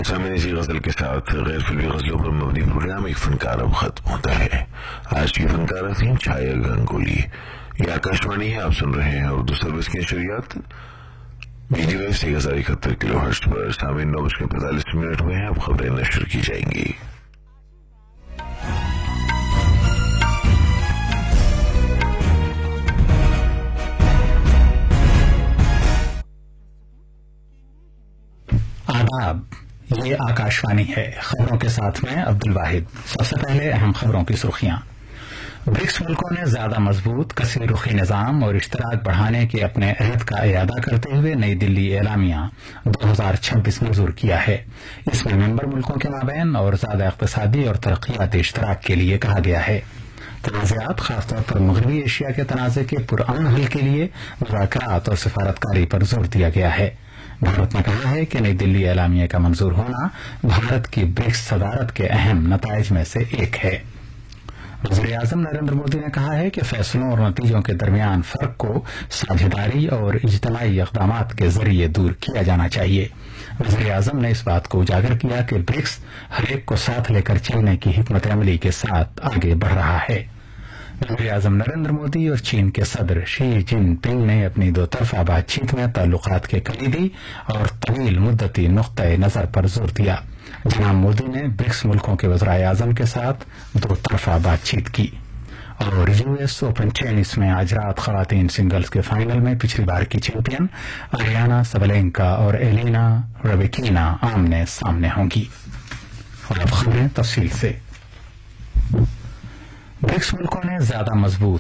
سامنے اسی غزل کے ساتھ غیر فلمی غزلوں پر مبنی پروگرام ایک فنکار اب ختم ہوتا ہے. آج کی فنکارہ تھیں چھایا گنگولی. یہ آکاشوانی ہے، آپ سن رہے ہیں اردو سروس کی نشریات میڈی ویو 1071 کلو ہرٹز پر. سامنے 9:45 ہوئے ہیں. اب خبریں نشر کی جائیں گی. آداب، یہ آکاشوانی ہے. خبروں کے ساتھ میں عبد الواحد. سب سے پہلے اہم خبروں کی سرخیاں. برکس ملکوں نے زیادہ مضبوط کثیر رخی نظام اور اشتراک بڑھانے کے اپنے عہد کا اعادہ کرتے ہوئے نئی دلی اعلامیہ 2026 منظور کیا ہے. اس میں ممبر ملکوں کے مابین اور زیادہ اقتصادی اور ترقیاتی اشتراک کے لیے کہا گیا ہے. تنازعات، خاص طور پر مغربی ایشیا کے تنازع کے پرامن حل کے لیے مذاکرات اور سفارتکاری پر زور دیا گیا ہے. بھارت نے کہا ہے کہ نئی دلی اعلامیہ کا منظور ہونا بھارت کی برکس صدارت کے اہم نتائج میں سے ایک ہے. وزیر اعظم نریندر مودی نے کہا ہے کہ فیصلوں اور نتیجوں کے درمیان فرق کو ساجھیداری اور اجتماعی اقدامات کے ذریعے دور کیا جانا چاہیے. وزیر اعظم نے اس بات کو اجاگر کیا کہ برکس ہر ایک کو ساتھ لے کر چلنے کی حکمت عملی کے ساتھ آگے بڑھ رہا ہے. وزیر اعظم نریندر مودی اور چین کے صدر شی جن پنگ نے اپنی دو طرفہ بات چیت میں تعلقات کے کلیدی اور طویل مدتی نقطۂ نظر پر زور دیا. جناب مودی نے برکس ملکوں کے وزرائے اعظم کے ساتھ دو طرفہ بات چیت کی. اور US اوپن ٹینس میں آج رات خواتین سنگلز کے فائنل میں پچھلی بار کی چیمپئن اریانا سبلینکا اور ایلینا ربیکینا آمنے سامنے ہوں گی. اور اب خبریں تفصیل سے. برکس ملکوں نے زیادہ مضبوط